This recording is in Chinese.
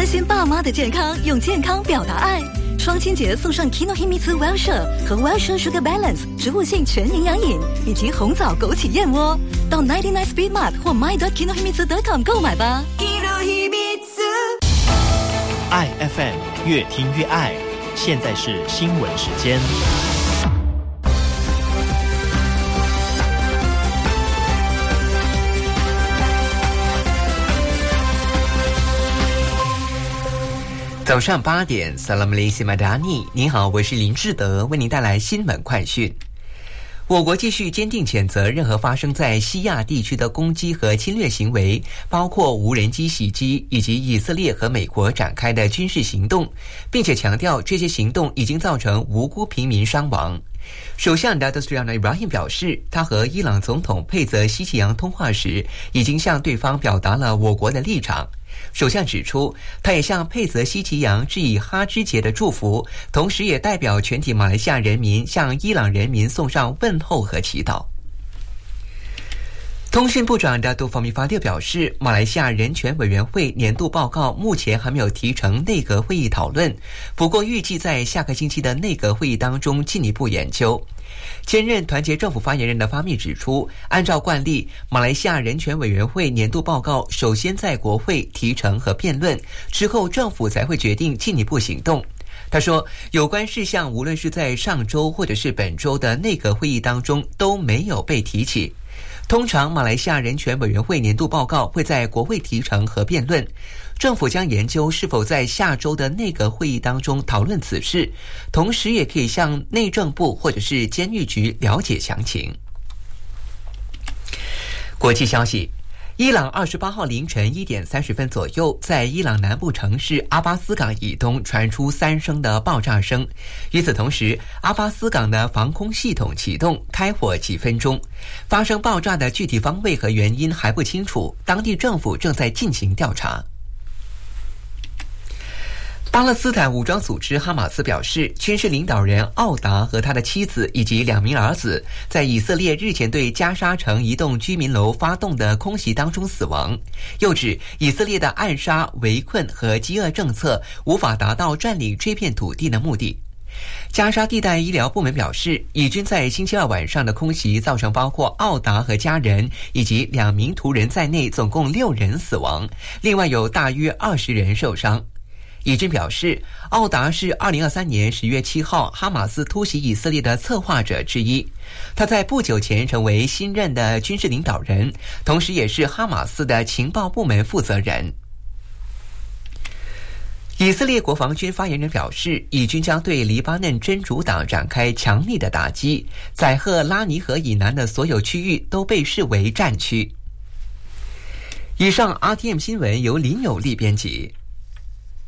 关心爸妈的健康，用健康表达爱。双亲节送上 Kinohimitsu Wellshire 和 Wellshire Sugar Balance 植物性全营养饮，以及红枣枸杞燕窝。到99 Speed Mart 或 my.kinohimitsu.com 购买吧。 爱 FM 越听越爱，现在是新闻时间。 早上8点 Salam Alaikum Madani， 您好，我是林志德，为您带来新闻快讯。我国继续坚定谴责任何发生在西亚地区的攻击和侵略行为，包括无人机袭击以及以色列和美国展开的军事行动，并且强调这些行动已经造成无辜平民伤亡。首相达德斯让Ibrahim 表示，他和伊朗总统佩泽希奇扬通话时，已经向对方表达了我国的立场。首相指出，他也向佩泽希奇扬致以哈芝节的祝福，同时也代表全体马来西亚人民向伊朗人民送上问候和祈祷。通讯部长达杜法米法蒂表示，马来西亚人权委员会年度报告目前还没有提呈内阁会议讨论，不过预计在下个星期的内阁会议当中进一步研究。前任团结政府发言人的发密指出，按照惯例，马来西亚人权委员会年度报告首先在国会提呈和辩论，之后政府才会决定进一步行动。他说，有关事项无论是在上周或者是本周的内阁会议当中都没有被提起。通常马来西亚人权委员会年度报告会在国会提呈和辩论，政府将研究是否在下周的内阁会议当中讨论此事，同时也可以向内政部或者是监狱局了解详情。国际消息，伊朗28号凌晨1点30分左右，在伊朗南部城市阿巴斯港以东传出3声的爆炸声。与此同时，阿巴斯港的防空系统启动，开火几分钟。发生爆炸的具体方位和原因还不清楚，当地政府正在进行调查。巴勒斯坦武装组织哈马斯表示，军事领导人奥达和他的妻子以及2名儿子在以色列日前对加沙城一栋居民楼发动的空袭当中死亡，又指以色列的暗杀、围困和饥饿政策无法达到占领这片土地的目的。加沙地带医疗部门表示，以军在星期二晚上的空袭造成包括奥达和家人以及2名途人在内总共6人死亡，另外有大约20人受伤。以军表示，奥达是2023年10月7号哈马斯突袭以色列的策划者之一，他在不久前成为新任的军事领导人，同时也是哈马斯的情报部门负责人。以色列国防军发言人表示，以军将对黎巴嫩真主党展开强力的打击，载赫拉尼河以南的所有区域都被视为战区。以上 RTM 新闻由林有利编辑。